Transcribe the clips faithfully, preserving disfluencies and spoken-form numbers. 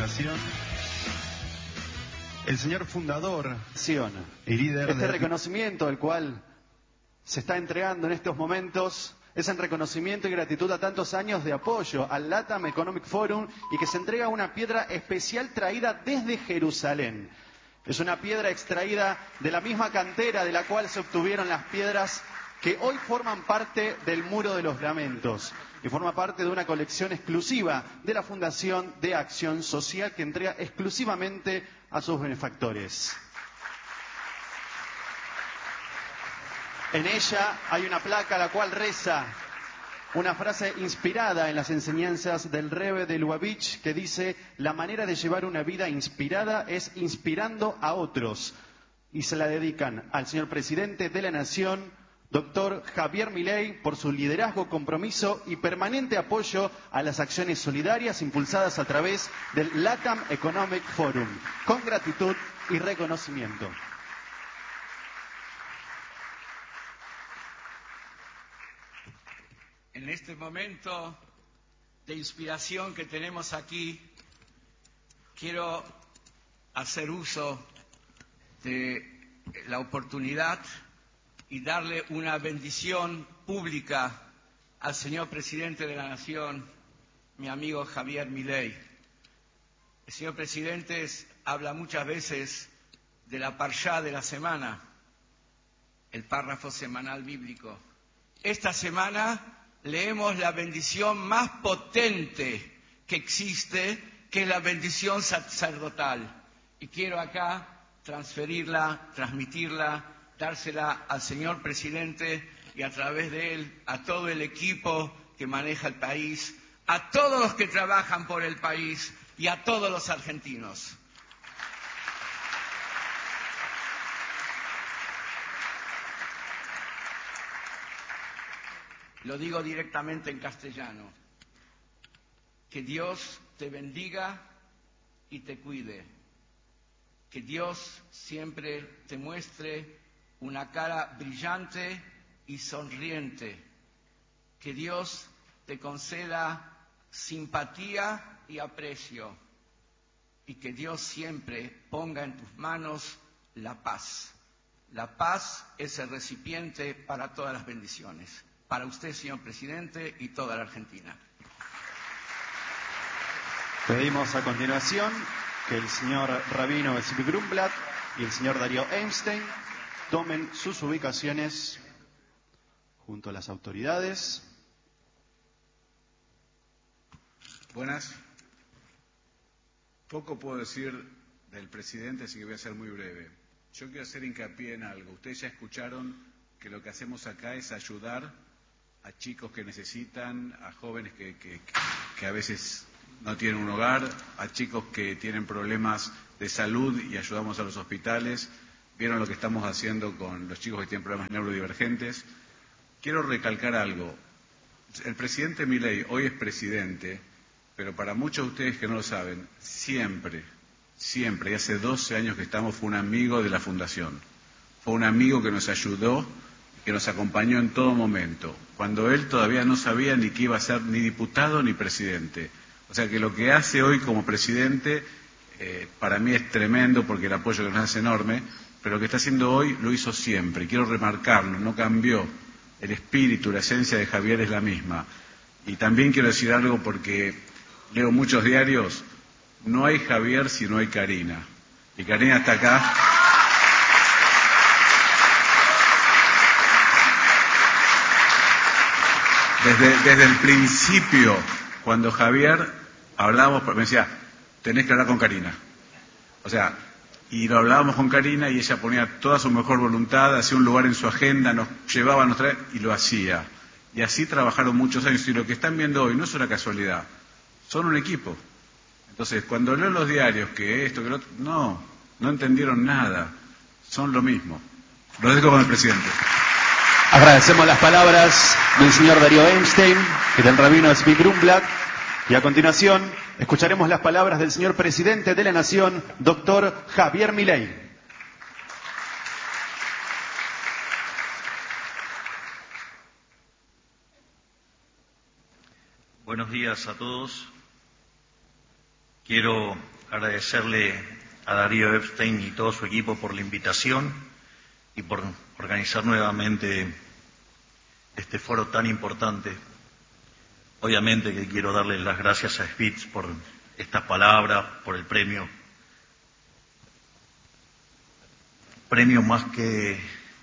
continuación, el señor fundador Sion. y líder Este de... reconocimiento al cual se está entregando en estos momentos es en reconocimiento y gratitud a tantos años de apoyo al LATAM Economic Forum y que se entrega una piedra especial traída desde Jerusalén. Es una piedra extraída de la misma cantera de la cual se obtuvieron las piedras que hoy forman parte del Muro de los Lamentos y forma parte de una colección exclusiva de la Fundación de Acción Social que entrega exclusivamente a sus benefactores. En ella hay una placa la cual reza una frase inspirada en las enseñanzas del Rebbe de Lubavitch que dice: la manera de llevar una vida inspirada es inspirando a otros. Y se la dedican al señor presidente de la Nación, doctor Javier Milei, por su liderazgo, compromiso y permanente apoyo a las acciones solidarias impulsadas a través del LATAM Economic Forum. Con gratitud y reconocimiento. En este momento de inspiración que tenemos aquí, quiero hacer uso de la oportunidad y darle una bendición pública al señor presidente de la Nación, mi amigo Javier Milei. El señor presidente habla muchas veces de la parshá de la semana, el párrafo semanal bíblico. Esta semana leemos la bendición más potente que existe, que es la bendición sacerdotal. Y quiero acá transferirla, transmitirla, dársela al señor presidente y a través de él a todo el equipo que maneja el país, a todos los que trabajan por el país y a todos los argentinos. Lo digo directamente en castellano. Que Dios te bendiga y te cuide. Que Dios siempre te muestre una cara brillante y sonriente. Que Dios te conceda simpatía y aprecio. Y que Dios siempre ponga en tus manos la paz. La paz es el recipiente para todas las bendiciones. Para usted, señor presidente, y toda la Argentina. Pedimos a continuación que el señor Rabino Zvi Grumblat y el señor Darío Einstein tomen sus ubicaciones junto a las autoridades. Buenas. Poco puedo decir del presidente, así que voy a ser muy breve. Yo quiero hacer hincapié en algo. Ustedes ya escucharon que lo que hacemos acá es ayudar a chicos que necesitan, a jóvenes que, que, que a veces no tienen un hogar, a chicos que tienen problemas de salud y ayudamos a los hospitales. Vieron lo que estamos haciendo con los chicos que tienen problemas neurodivergentes. Quiero recalcar algo. El presidente Milei hoy es presidente, pero para muchos de ustedes que no lo saben, siempre, siempre, y hace doce años que estamos, fue un amigo de la Fundación. Fue un amigo que nos ayudó, que nos acompañó en todo momento, cuando él todavía no sabía ni que iba a ser ni diputado ni presidente. O sea que lo que hace hoy como presidente, eh, para mí es tremendo porque el apoyo que nos hace es enorme, pero lo que está haciendo hoy lo hizo siempre. Quiero remarcarlo, no cambió. El espíritu, la esencia de Javier es la misma. Y también quiero decir algo porque leo muchos diarios, no hay Javier si no hay Karina. Y Karina está acá. Desde, desde el principio, cuando Javier hablábamos, me decía, tenés que hablar con Karina. O sea, y lo hablábamos con Karina y ella ponía toda su mejor voluntad, hacía un lugar en su agenda, nos llevaba, nos traía y lo hacía. Y así trabajaron muchos años. Y lo que están viendo hoy no es una casualidad, son un equipo. Entonces, cuando leo los diarios que esto, que lo otro, no, no entendieron nada, son lo mismo. Lo dejo con el presidente. Agradecemos las palabras del señor Darío Einstein y del rabino Zvi Grumblat. Y a continuación escucharemos las palabras del señor presidente de la Nación, doctor Javier Milei. Buenos días a todos. Quiero agradecerle a Darío Epstein y todo su equipo por la invitación y por organizar nuevamente este foro tan importante. Obviamente que quiero darle las gracias a Spitz por estas palabras, por el premio. Premio más que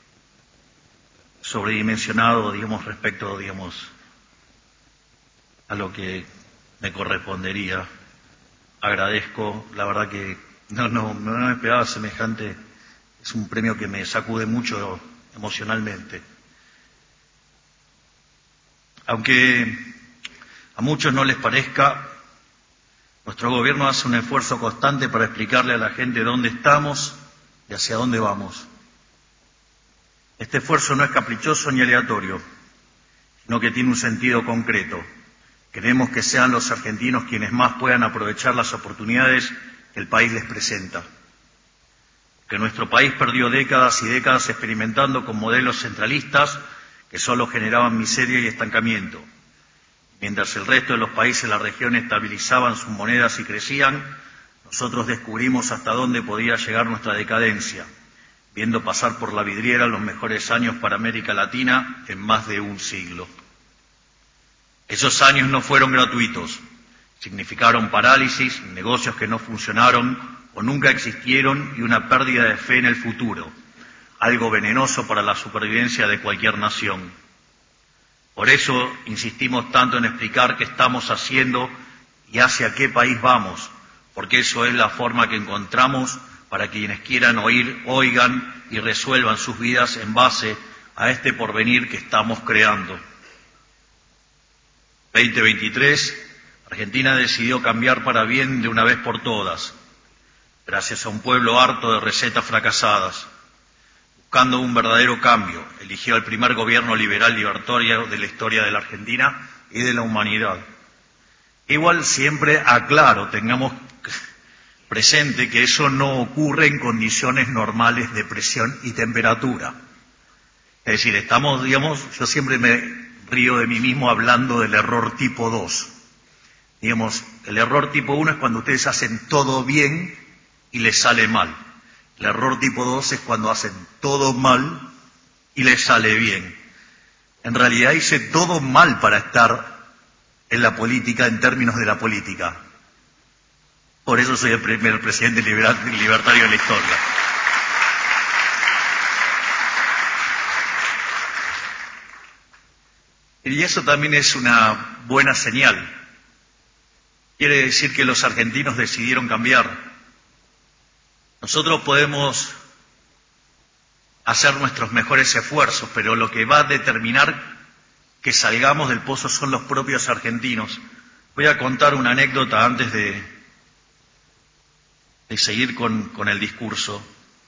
sobredimensionado, digamos, respecto, digamos, a lo que me correspondería. Agradezco, la verdad que no, no, no me esperaba semejante, es un premio que me sacude mucho emocionalmente. Aunque a muchos no les parezca, nuestro gobierno hace un esfuerzo constante para explicarle a la gente dónde estamos y hacia dónde vamos. Este esfuerzo no es caprichoso ni aleatorio, sino que tiene un sentido concreto. Queremos que sean los argentinos quienes más puedan aprovechar las oportunidades que el país les presenta. Que nuestro país perdió décadas y décadas experimentando con modelos centralistas que solo generaban miseria y estancamiento. Mientras el resto de los países de la región estabilizaban sus monedas y crecían, nosotros descubrimos hasta dónde podía llegar nuestra decadencia, viendo pasar por la vidriera los mejores años para América Latina en más de un siglo. Esos años no fueron gratuitos, significaron parálisis, negocios que no funcionaron o nunca existieron y una pérdida de fe en el futuro, algo venenoso para la supervivencia de cualquier nación. Por eso insistimos tanto en explicar qué estamos haciendo y hacia qué país vamos, porque eso es la forma que encontramos para que quienes quieran oír, oigan y resuelvan sus vidas en base a este porvenir que estamos creando. veinte veintitrés, Argentina decidió cambiar para bien de una vez por todas, gracias a un pueblo harto de recetas fracasadas. Buscando un verdadero cambio, eligió el primer gobierno liberal libertario de la historia de la Argentina y de la humanidad. Igual siempre aclaro, tengamos presente que eso no ocurre en condiciones normales de presión y temperatura. Es decir, estamos, digamos, yo siempre me río de mí mismo hablando del error tipo dos. Digamos, el error tipo uno es cuando ustedes hacen todo bien y les sale mal. El error tipo dos es cuando hacen todo mal y les sale bien. En realidad hice todo mal para estar en la política, en términos de la política. Por eso soy el primer presidente libertario de la historia. Y eso también es una buena señal. Quiere decir que los argentinos decidieron cambiar. Nosotros podemos hacer nuestros mejores esfuerzos, pero lo que va a determinar que salgamos del pozo son los propios argentinos. Voy a contar una anécdota antes de, de seguir con, con el discurso.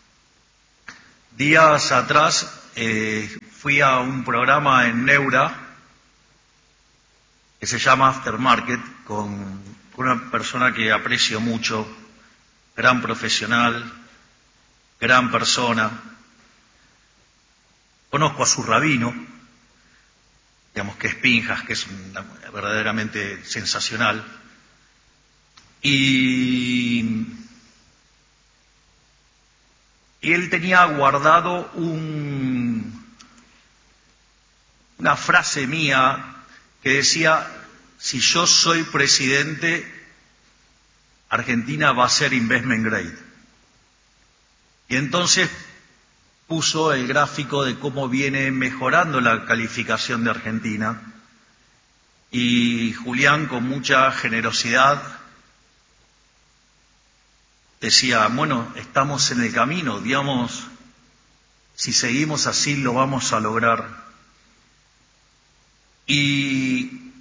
Días atrás eh, fui a un programa en Neura que se llama Aftermarket con, con una persona que aprecio mucho, gran profesional, gran persona. Conozco a su rabino, digamos que es Pinjas, que es una, verdaderamente sensacional. Y, y él tenía guardado un, una frase mía que decía: si yo soy presidente, Argentina va a ser investment grade. Y entonces puso el gráfico de cómo viene mejorando la calificación de Argentina. Y Julián, con mucha generosidad, decía: bueno, estamos en el camino, digamos, si seguimos así lo vamos a lograr. Y,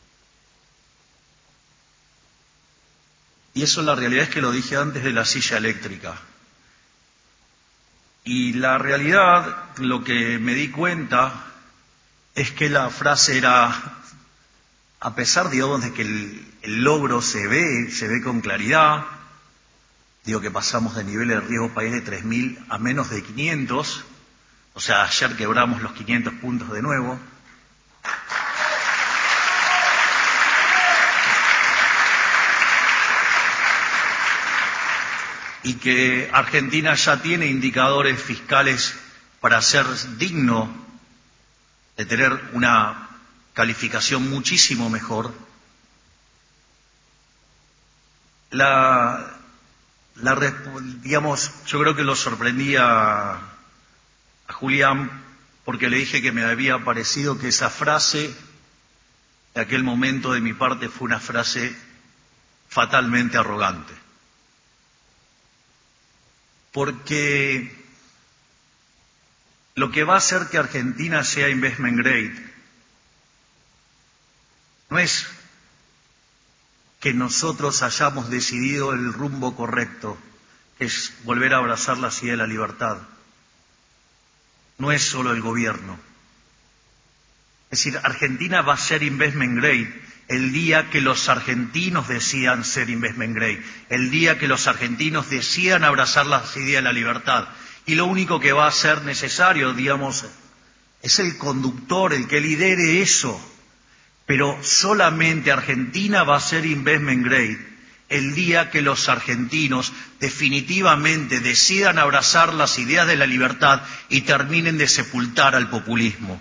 y eso la realidad es que lo dije antes de la silla eléctrica. Y la realidad, lo que me di cuenta, es que la frase era, a pesar, digamos, de que el, el logro se ve, se ve con claridad, digo que pasamos de niveles de riesgo país de tres mil a menos de quinientos, o sea, ayer quebramos los quinientos puntos de nuevo. y que Argentina ya tiene indicadores fiscales para ser digno de tener una calificación muchísimo mejor. La, la, digamos, yo creo que lo sorprendí a, a Julián porque le dije que me había parecido que esa frase de aquel momento de mi parte fue una frase fatalmente arrogante. Porque lo que va a hacer que Argentina sea investment grade no es que nosotros hayamos decidido el rumbo correcto, que es volver a abrazar la idea de la libertad. No es solo el gobierno. Es decir, Argentina va a ser investment grade el día que los argentinos decidan ser investment grade, el día que los argentinos decidan abrazar la idea de la libertad. Y lo único que va a ser necesario, digamos, es el conductor, el que lidere eso. Pero solamente Argentina va a ser investment grade el día que los argentinos definitivamente decidan abrazar las ideas de la libertad y terminen de sepultar al populismo.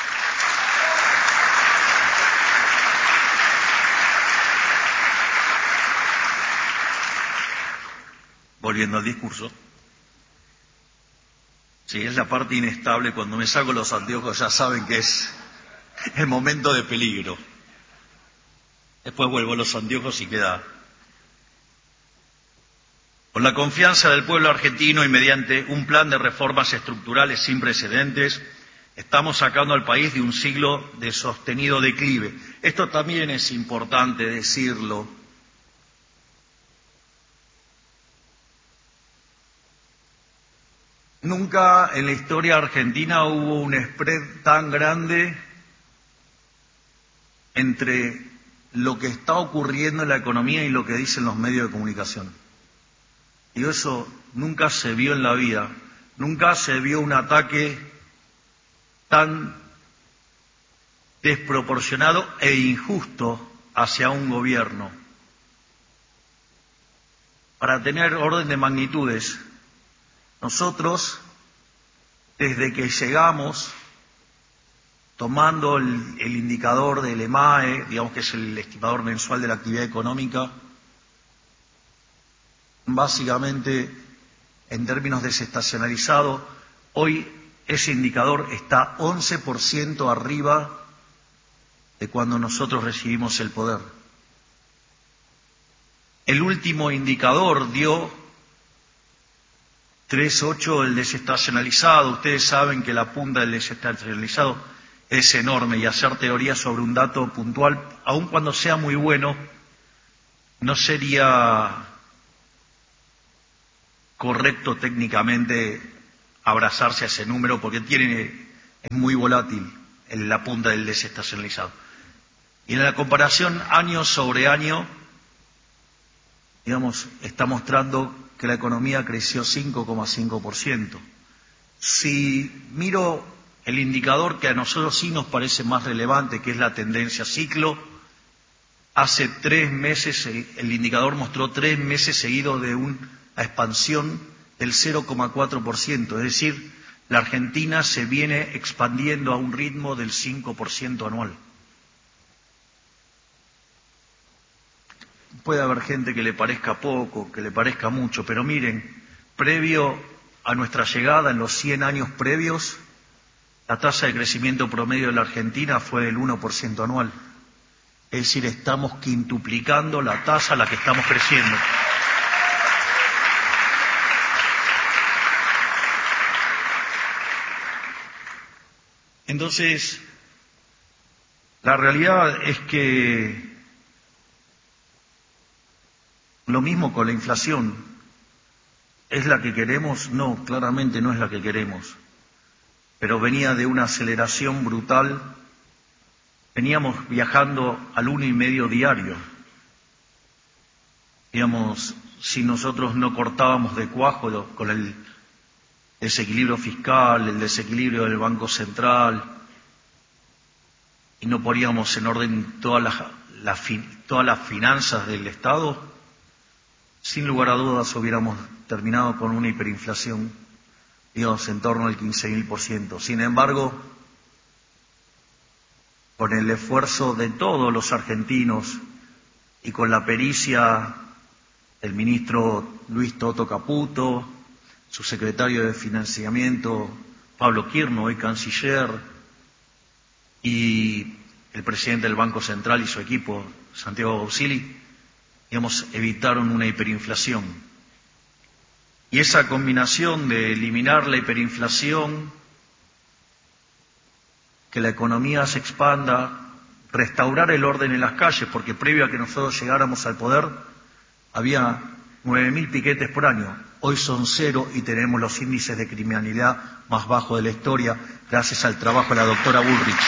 Volviendo al discurso. Sí, es la parte inestable. Cuando me saco los anteojos ya saben que es el momento de peligro. Después vuelvo a los anteojos y queda. Con la confianza del pueblo argentino y mediante un plan de reformas estructurales sin precedentes, estamos sacando al país de un siglo de sostenido declive. Esto también es importante decirlo. Nunca en la historia argentina hubo un spread tan grande entre lo que está ocurriendo en la economía y lo que dicen los medios de comunicación. Y eso nunca se vio en la vida, nunca se vio un ataque tan desproporcionado e injusto hacia un gobierno. Para tener orden de magnitudes, nosotros, desde que llegamos, tomando el, el indicador del E M A E, digamos que es el estimador mensual de la actividad económica, básicamente, en términos desestacionalizados, hoy ese indicador está once por ciento arriba de cuando nosotros recibimos el poder. El último indicador dio tres coma ocho el desestacionalizado. Ustedes saben que la punta del desestacionalizado es enorme y hacer teoría sobre un dato puntual, aun cuando sea muy bueno, no sería correcto técnicamente abrazarse a ese número porque tiene, es muy volátil en la punta del desestacionalizado. Y en la comparación año sobre año, digamos, está mostrando que la economía creció cinco coma cinco por ciento. Si miro el indicador que a nosotros sí nos parece más relevante, que es la tendencia ciclo, hace tres meses el, el indicador mostró tres meses seguidos de una expansión del cero coma cuatro por ciento, es decir, la Argentina se viene expandiendo a un ritmo del cinco por ciento anual. Puede haber gente que le parezca poco, que le parezca mucho, pero miren, previo a nuestra llegada, en los cien años previos, la tasa de crecimiento promedio de la Argentina fue del uno por ciento anual. Es decir, estamos quintuplicando la tasa a la que estamos creciendo. Entonces, la realidad es que lo mismo con la inflación. ¿Es la que queremos? No, claramente no es la que queremos. Pero venía de una aceleración brutal. Veníamos viajando al uno y medio diario. Digamos, si nosotros no cortábamos de cuajo con el desequilibrio fiscal, el desequilibrio del Banco Central, y no poníamos en orden todas las, las, todas las finanzas del Estado, sin lugar a dudas hubiéramos terminado con una hiperinflación, digamos, en torno al quince mil por ciento. Sin embargo, con el esfuerzo de todos los argentinos y con la pericia del ministro Luis Toto Caputo, su secretario de Financiamiento Pablo Kirno, hoy canciller, y el presidente del Banco Central y su equipo, Santiago Bausili, digamos, evitaron una hiperinflación. Y esa combinación de eliminar la hiperinflación, que la economía se expanda, restaurar el orden en las calles, porque previo a que nosotros llegáramos al poder había nueve mil piquetes por año. Hoy son cero y tenemos los índices de criminalidad más bajos de la historia gracias al trabajo de la doctora Bullrich.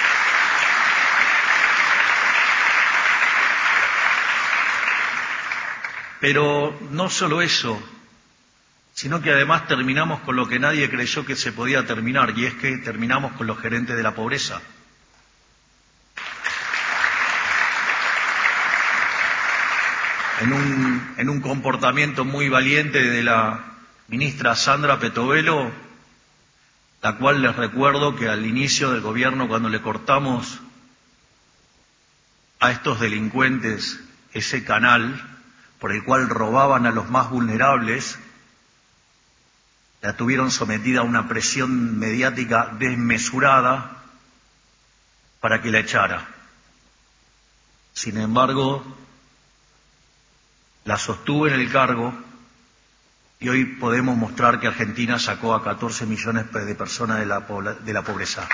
Pero no solo eso, sino que además terminamos con lo que nadie creyó que se podía terminar, y es que terminamos con los gerentes de la pobreza. En un, en un comportamiento muy valiente de la ministra Sandra Petovelo, la cual les recuerdo que al inicio del gobierno, cuando le cortamos a estos delincuentes ese canal por el cual robaban a los más vulnerables, la tuvieron sometida a una presión mediática desmesurada para que la echara. Sin embargo, la sostuvo en el cargo y hoy podemos mostrar que Argentina sacó a catorce millones de personas de la, de la pobreza.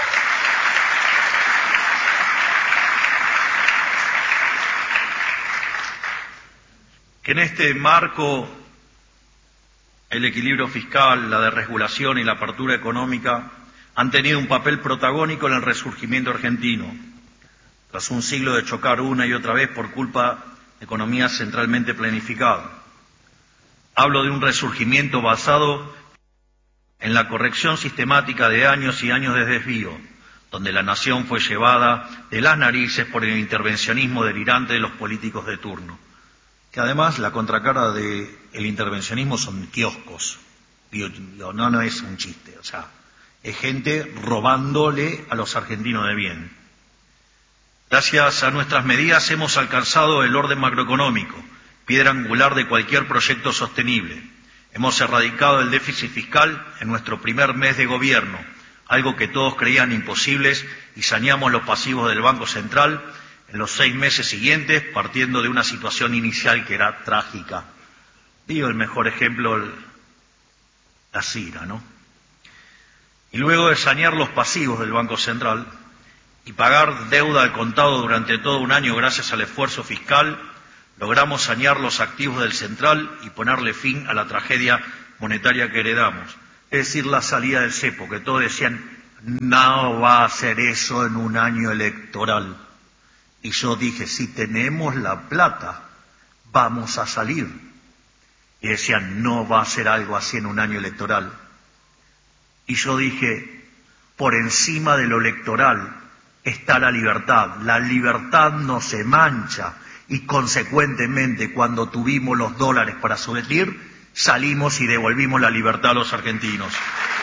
Que en este marco el equilibrio fiscal, la desregulación y la apertura económica han tenido un papel protagónico en el resurgimiento argentino, tras un siglo de chocar una y otra vez por culpa de economías centralmente planificadas. Hablo de un resurgimiento basado en la corrección sistemática de años y años de desvío, donde la nación fue llevada de las narices por el intervencionismo delirante de los políticos de turno. Que además la contracara del intervencionismo son kioscos. Digo, no, no es un chiste, o sea, es gente robándole a los argentinos de bien. Gracias a nuestras medidas hemos alcanzado el orden macroeconómico, piedra angular de cualquier proyecto sostenible. Hemos erradicado el déficit fiscal en nuestro primer mes de gobierno, algo que todos creían imposibles, y saneamos los pasivos del Banco Central en los seis meses siguientes, partiendo de una situación inicial que era trágica. Digo, el mejor ejemplo, la Cira, ¿no? Y luego de sanear los pasivos del Banco Central y pagar deuda al contado durante todo un año gracias al esfuerzo fiscal, logramos sanear los activos del Central y ponerle fin a la tragedia monetaria que heredamos. Es decir, la salida del cepo, que todos decían, no va a hacer eso en un año electoral. Y yo dije, si tenemos la plata, vamos a salir. Y decían, no va a ser algo así en un año electoral. Y yo dije, por encima de lo electoral está la libertad. La libertad no se mancha. Y consecuentemente, cuando tuvimos los dólares para subvenir, salimos y devolvimos la libertad a los argentinos.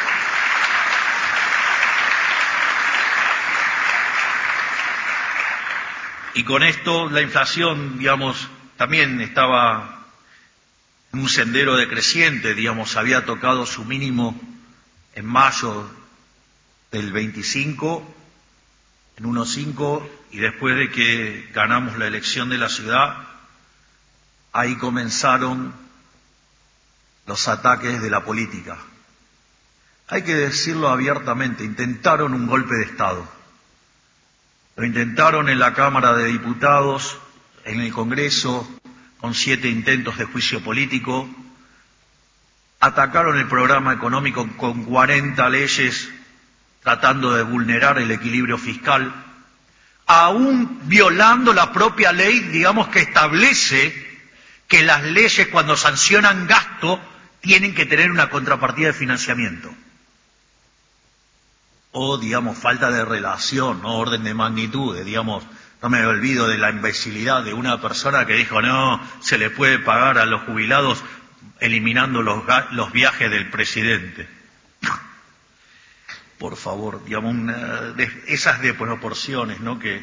Y con esto la inflación, digamos, también estaba en un sendero decreciente, digamos, había tocado su mínimo en mayo del veinticinco, en uno coma cinco, y después de que ganamos la elección de la ciudad, ahí comenzaron los ataques de la política. Hay que decirlo abiertamente, intentaron un golpe de Estado. Lo intentaron en la Cámara de Diputados, en el Congreso, con siete intentos de juicio político. Atacaron el programa económico con cuarenta leyes, tratando de vulnerar el equilibrio fiscal, aún violando la propia ley, digamos, que establece que las leyes, cuando sancionan gasto, tienen que tener una contrapartida de financiamiento. O, digamos, falta de relación, no orden de magnitudes, digamos, No me olvido de la imbecilidad de una persona que dijo, no, se le puede pagar a los jubilados eliminando los, los viajes del presidente. Por favor, digamos, una, de, esas desproporciones, ¿no? Que,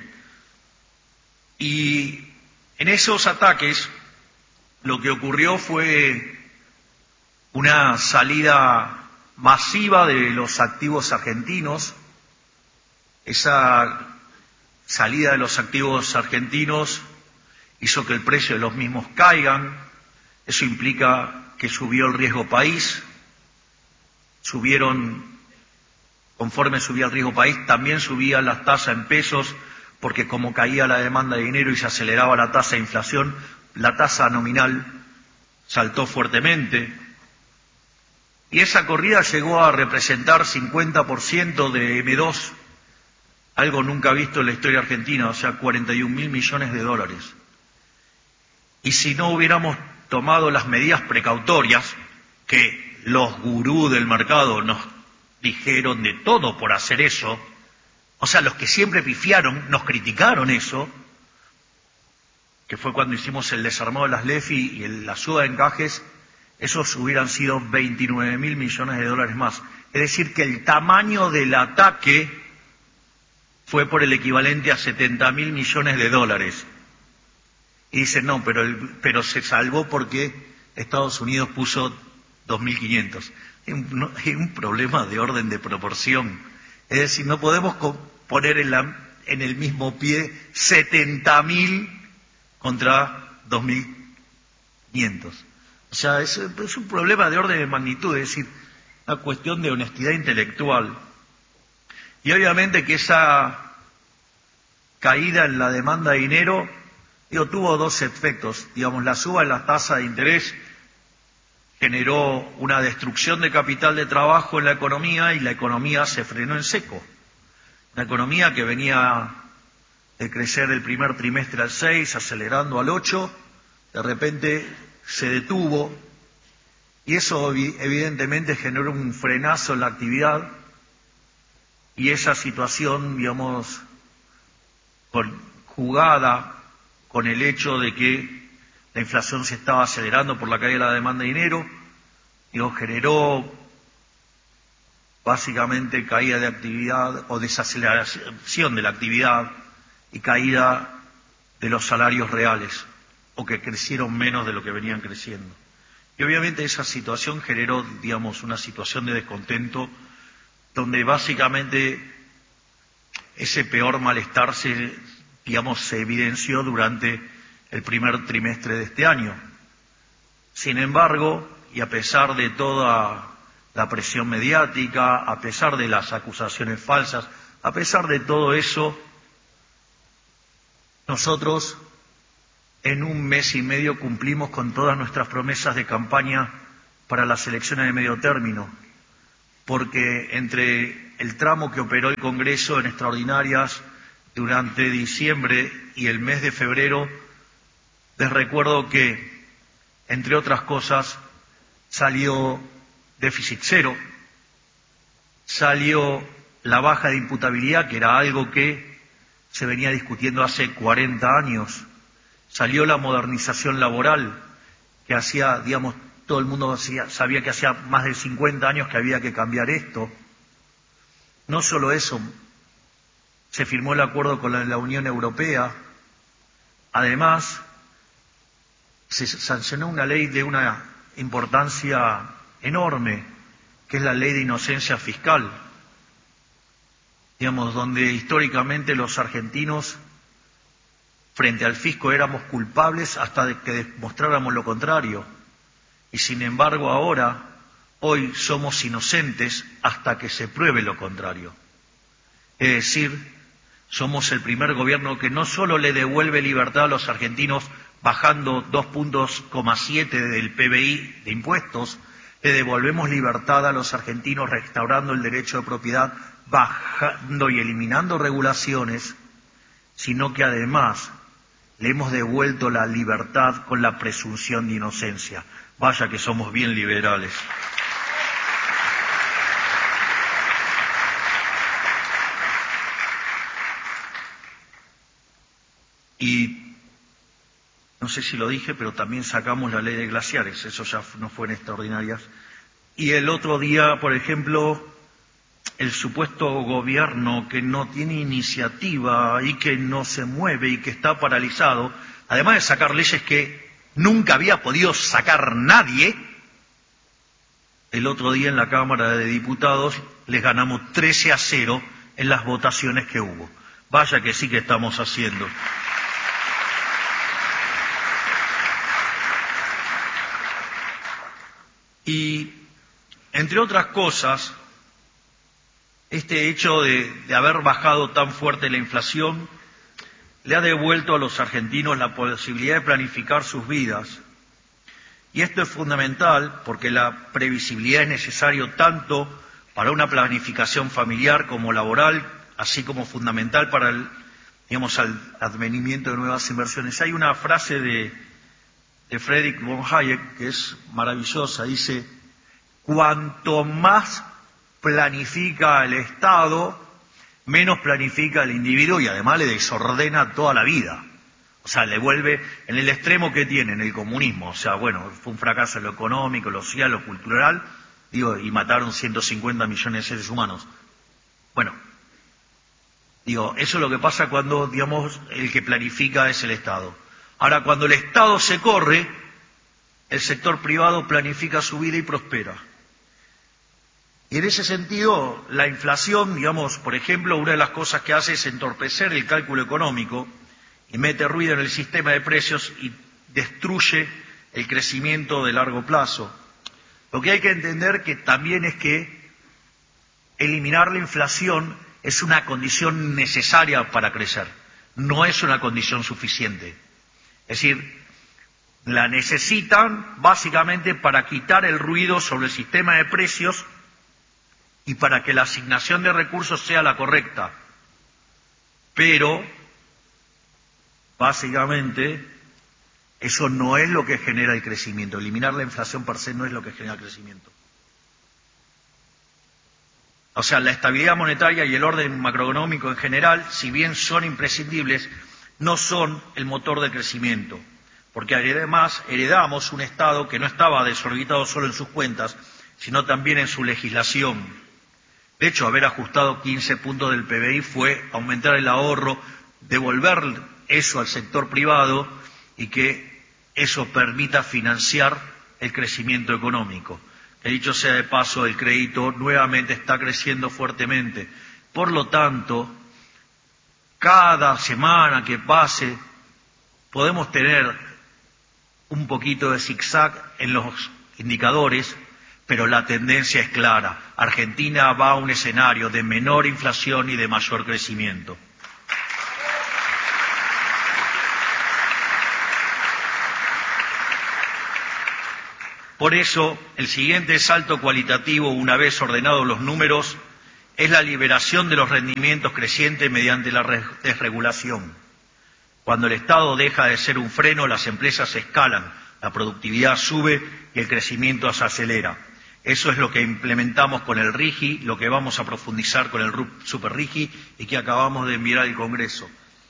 y en esos ataques lo que ocurrió fue una salida masiva de los activos argentinos. Esa salida de los activos argentinos hizo que el precio de los mismos caigan. Eso implica que subió el riesgo país. Subieron, conforme subía el riesgo país, también subían las tasas en pesos, porque como caía la demanda de dinero y se aceleraba la tasa de inflación, la tasa nominal saltó fuertemente. Y esa corrida llegó a representar cincuenta por ciento de eme dos, algo nunca visto en la historia argentina, o sea, cuarenta y un mil millones de dólares. Y si no hubiéramos tomado las medidas precautorias, que los gurús del mercado nos dijeron de todo por hacer eso, o sea, los que siempre pifiaron, nos criticaron eso, que fue cuando hicimos el desarmado de las LEFI y el, la suba de encajes, esos hubieran sido veintinueve mil millones de dólares más. Es decir, que el tamaño del ataque fue por el equivalente a setenta mil millones de dólares. Y dicen, no, pero, el, pero se salvó porque Estados Unidos puso dos mil quinientos. Es un, no, es un problema de orden de proporción. Es decir, no podemos poner en, la, en el mismo pie setenta mil contra dos mil quinientos. O sea, es, es un problema de orden de magnitud, es decir, una cuestión de honestidad intelectual. Y obviamente que esa caída en la demanda de dinero, digo, tuvo dos efectos. Digamos, la suba en la tasa de interés generó una destrucción de capital de trabajo en la economía y la economía se frenó en seco. Una economía que venía de crecer el primer trimestre al seis, acelerando al ocho, de repente se detuvo y eso evidentemente generó un frenazo en la actividad. Y esa situación, digamos, jugada con el hecho de que la inflación se estaba acelerando por la caída de la demanda de dinero, digo, generó básicamente caída de actividad o desaceleración de la actividad y caída de los salarios reales, o que crecieron menos de lo que venían creciendo. Y obviamente esa situación generó, digamos, una situación de descontento donde básicamente ese peor malestar se, digamos, se evidenció durante el primer trimestre de este año. Sin embargo, y a pesar de toda la presión mediática, a pesar de las acusaciones falsas, a pesar de todo eso, nosotros en un mes y medio cumplimos con todas nuestras promesas de campaña para las elecciones de medio término, porque entre el tramo que operó el Congreso en extraordinarias durante diciembre y el mes de febrero, les recuerdo que, entre otras cosas, salió déficit cero, salió la baja de imputabilidad, que era algo que se venía discutiendo hace cuarenta años, salió la modernización laboral, que hacía, digamos, todo el mundo sabía que hacía más de cincuenta años que había que cambiar esto. No solo eso, se firmó el acuerdo con la, la Unión Europea. Además, se sancionó una ley de una importancia enorme, que es la Ley de Inocencia Fiscal, digamos, donde históricamente los argentinos frente al fisco éramos culpables hasta de que demostráramos lo contrario. Y sin embargo ahora, hoy somos inocentes hasta que se pruebe lo contrario. Es decir, somos el primer gobierno que no solo le devuelve libertad a los argentinos bajando dos puntos coma siete del P B I de impuestos, le devolvemos libertad a los argentinos restaurando el derecho de propiedad, bajando y eliminando regulaciones, sino que además le hemos devuelto la libertad con la presunción de inocencia. Vaya que somos bien liberales. Y no sé si lo dije, pero también sacamos la ley de glaciares, eso ya no fue en extraordinarias. Y el otro día, por ejemplo, el supuesto gobierno que no tiene iniciativa y que no se mueve y que está paralizado, además de sacar leyes que nunca había podido sacar nadie, el otro día en la Cámara de Diputados les ganamos trece a cero en las votaciones que hubo. Vaya que sí que estamos haciendo. Y, entre otras cosas, este hecho de, de haber bajado tan fuerte la inflación le ha devuelto a los argentinos la posibilidad de planificar sus vidas. Y esto es fundamental porque la previsibilidad es necesario tanto para una planificación familiar como laboral, así como fundamental para el, digamos, el advenimiento de nuevas inversiones. Hay una frase de, de Friedrich von Hayek que es maravillosa, dice: cuanto más planifica el Estado, menos planifica el individuo y además le desordena toda la vida. O sea, le vuelve en el extremo que tiene, en el comunismo. O sea, bueno, fue un fracaso en lo económico, lo social, lo cultural, digo, y mataron ciento cincuenta millones de seres humanos. Bueno, digo, eso es lo que pasa cuando, digamos, el que planifica es el Estado. Ahora, cuando el Estado se corre, el sector privado planifica su vida y prospera. Y en ese sentido, la inflación, digamos, por ejemplo, una de las cosas que hace es entorpecer el cálculo económico y mete ruido en el sistema de precios y destruye el crecimiento de largo plazo. Lo que hay que entender que también es que eliminar la inflación es una condición necesaria para crecer, no es una condición suficiente. Es decir, la necesitan básicamente para quitar el ruido sobre el sistema de precios y para que la asignación de recursos sea la correcta. Pero, básicamente, eso no es lo que genera el crecimiento. Eliminar la inflación per se no es lo que genera el crecimiento. O sea, la estabilidad monetaria y el orden macroeconómico en general, si bien son imprescindibles, no son el motor del crecimiento. Porque además heredamos un Estado que no estaba desorbitado solo en sus cuentas, sino también en su legislación. De hecho, haber ajustado quince puntos del P B I fue aumentar el ahorro, devolver eso al sector privado y que eso permita financiar el crecimiento económico. Que dicho sea de paso, el crédito nuevamente está creciendo fuertemente. Por lo tanto, cada semana que pase podemos tener un poquito de zigzag en los indicadores, pero la tendencia es clara. Argentina va a un escenario de menor inflación y de mayor crecimiento. Por eso, el siguiente salto cualitativo, una vez ordenados los números, es la liberación de los rendimientos crecientes mediante la desregulación. Cuando el Estado deja de ser un freno, las empresas escalan, la productividad sube y el crecimiento se acelera. Eso es lo que implementamos con el RIGI, lo que vamos a profundizar con el Super RIGI y que acabamos de enviar al Congreso.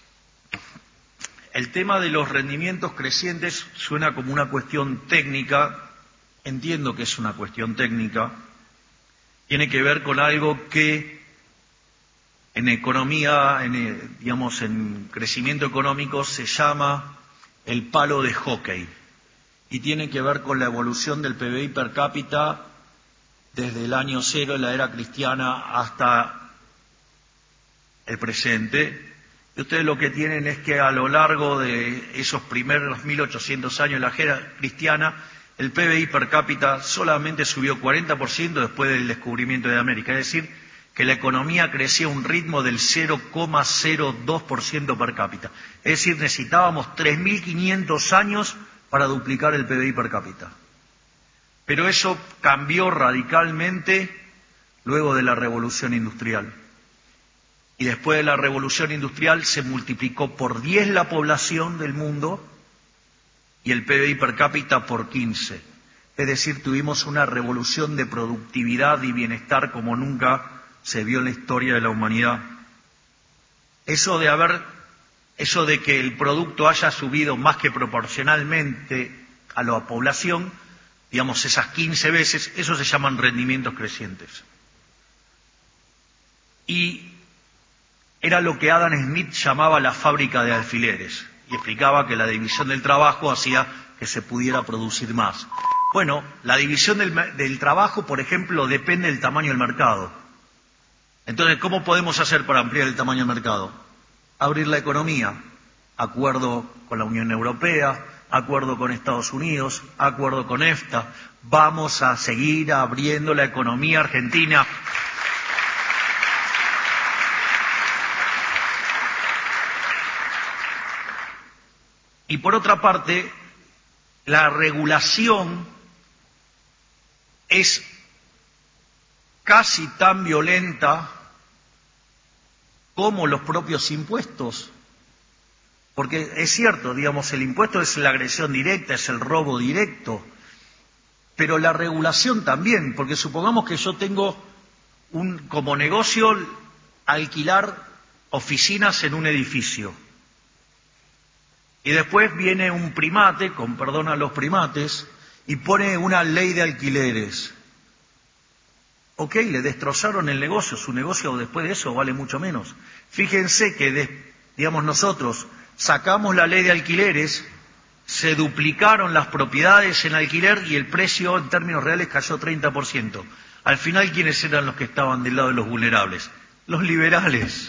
El tema de los rendimientos crecientes suena como una cuestión técnica. Entiendo que es una cuestión técnica. Tiene que ver con algo que en economía, en, digamos, en crecimiento económico se llama el palo de hockey. Y tiene que ver con la evolución del P B I per cápita desde el año cero en la era cristiana hasta el presente. Y ustedes lo que tienen es que a lo largo de esos primeros mil ochocientos años de la era cristiana, el P B I per cápita solamente subió cuarenta por ciento después del descubrimiento de América. Es decir, que la economía crecía a un ritmo del cero coma cero dos por ciento per cápita. Es decir, necesitábamos tres mil quinientos años para duplicar el P B I per cápita. Pero eso cambió radicalmente luego de la Revolución Industrial. Y después de la Revolución Industrial se multiplicó por diez la población del mundo y el P B I per cápita por quince. Es decir, tuvimos una revolución de productividad y bienestar como nunca se vio en la historia de la humanidad. Eso de haber eso de que el producto haya subido más que proporcionalmente a la población, digamos esas quince veces, eso se llaman rendimientos crecientes. Y era lo que Adam Smith llamaba la fábrica de alfileres, y explicaba que la división del trabajo hacía que se pudiera producir más. Bueno, la división del, del trabajo, por ejemplo, depende del tamaño del mercado. Entonces, ¿cómo podemos hacer para ampliar el tamaño del mercado? Abrir la economía, acuerdo con la Unión Europea, acuerdo con Estados Unidos, acuerdo con EFTA. Vamos a seguir abriendo la economía argentina. Y por otra parte, la regulación es casi tan violenta como los propios impuestos. Porque es cierto, digamos, el impuesto es la agresión directa, es el robo directo, pero la regulación también, porque supongamos que yo tengo un, como negocio alquilar oficinas en un edificio. Y después viene un primate, con perdón a los primates, y pone una ley de alquileres. Ok, le destrozaron el negocio, su negocio después de eso vale mucho menos. Fíjense que, de, digamos, nosotros sacamos la ley de alquileres, se duplicaron las propiedades en alquiler y el precio en términos reales cayó treinta por ciento. Al final, ¿quiénes eran los que estaban del lado de los vulnerables? Los liberales.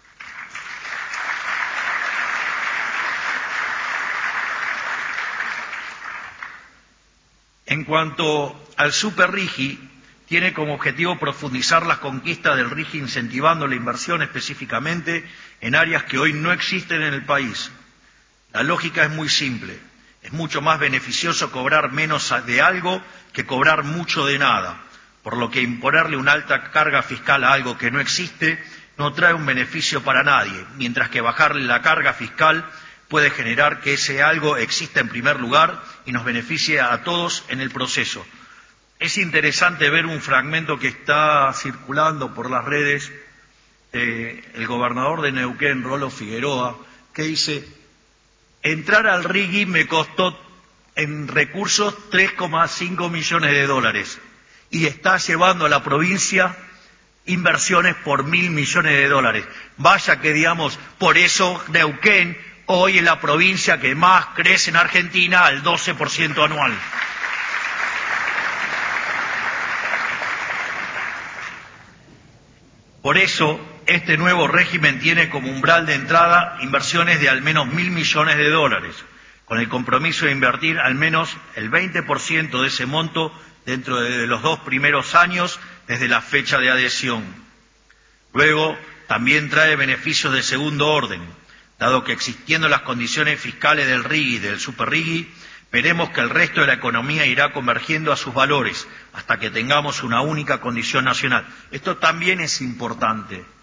En cuanto al Super RIGI, tiene como objetivo profundizar las conquistas del RIGI incentivando la inversión específicamente en áreas que hoy no existen en el país. La lógica es muy simple. Es mucho más beneficioso cobrar menos de algo que cobrar mucho de nada, por lo que imponerle una alta carga fiscal a algo que no existe no trae un beneficio para nadie, mientras que bajarle la carga fiscal puede generar que ese algo exista en primer lugar y nos beneficie a todos en el proceso. Es interesante ver un fragmento que está circulando por las redes del eh, gobernador de Neuquén, Rolo Figueroa, que dice: entrar al RIGI me costó en recursos tres coma cinco millones de dólares y está llevando a la provincia inversiones por mil millones de dólares. Vaya que, digamos, por eso Neuquén hoy es la provincia que más crece en Argentina, al doce por ciento anual. Por eso, este nuevo régimen tiene como umbral de entrada inversiones de al menos mil millones de dólares, con el compromiso de invertir al menos el veinte por ciento de ese monto dentro de los dos primeros años desde la fecha de adhesión. Luego, también trae beneficios de segundo orden, dado que existiendo las condiciones fiscales del RIGI y del Super RIGI, veremos que el resto de la economía irá convergiendo a sus valores hasta que tengamos una única condición nacional. Esto también es importante.